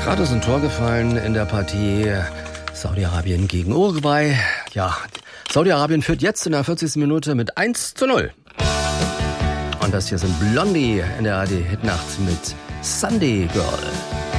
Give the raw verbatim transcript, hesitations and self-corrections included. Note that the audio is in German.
Gerade ist ein Tor gefallen in der Partie Saudi-Arabien gegen Uruguay. Ja, Saudi-Arabien führt jetzt in der vierzigsten Minute mit eins zu null. Und das hier sind Blondie in der A R D Hitnacht mit Sunday Girl.